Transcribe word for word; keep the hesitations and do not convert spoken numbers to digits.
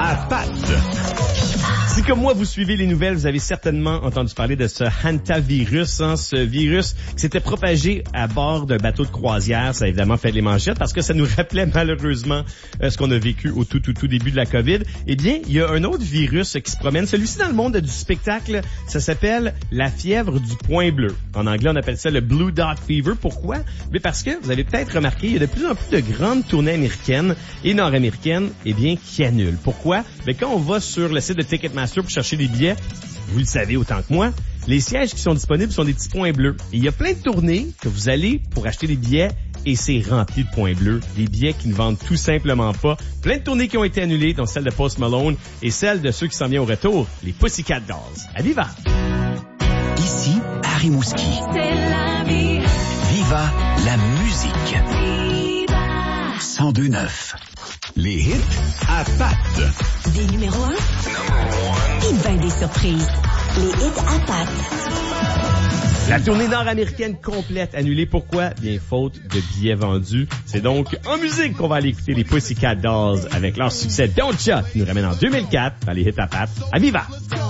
à pattes. Si comme moi vous suivez les nouvelles, vous avez certainement entendu parler de ce hantavirus, hein, ce virus qui s'était propagé à bord d'un bateau de croisière. Ça a évidemment fait les manchettes parce que ça nous rappelait malheureusement euh, ce qu'on a vécu au tout tout tout début de la COVID. Eh bien, il y a un autre virus qui se promène. Celui-ci dans le monde du spectacle, ça s'appelle la fièvre du point bleu. En anglais, on appelle ça le Blue Dot Fever. Pourquoi? Mais parce que vous avez peut-être remarqué, il y a de plus en plus de grandes tournées américaines et nord-américaines, eh bien, qui annulent. Pourquoi? Mais quand on va sur le site de Ticketmaster pour chercher des billets, vous le savez autant que moi, les sièges qui sont disponibles sont des petits points bleus. Et il y a plein de tournées que vous allez pour acheter des billets et c'est rempli de points bleus. Des billets qui ne vendent tout simplement pas. Plein de tournées qui ont été annulées, dont celle de Post Malone et celle de ceux qui s'en viennent au retour, les Pussycat Dolls. À Viva! Ici, Harry Mouski. C'est la vie. Viva la musique. Viva. cent deux neuf. Les hits à pattes. Des numéros un. Et ben des surprises. Les hits à pattes. La tournée nord-américaine complète annulée. Pourquoi? Bien, faute de billets vendus. C'est donc en musique qu'on va aller écouter les Pussycat Dolls avec leur succès Don't Ya, qui nous ramène en deux mille quatre dans les hits à pattes. À Viva!